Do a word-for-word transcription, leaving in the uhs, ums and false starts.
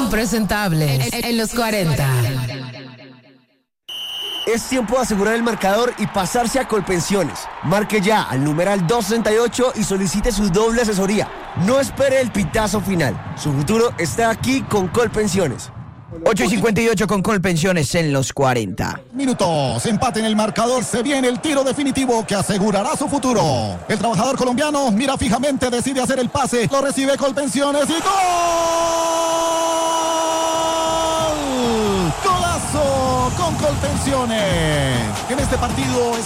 Son presentables en los cuarenta. Es tiempo de asegurar el marcador y pasarse a Colpensiones. Marque ya al numeral doscientos sesenta y ocho y solicite su doble asesoría. No espere el pitazo final. Su futuro está aquí con Colpensiones. ocho y cincuenta y ocho con Colpensiones en los cuarenta. Minutos, empate en el marcador, se viene el tiro definitivo que asegurará su futuro. El trabajador colombiano mira fijamente, decide hacer el pase, lo recibe Colpensiones y ¡gol! ¡Golazo con Colpensiones! En este partido es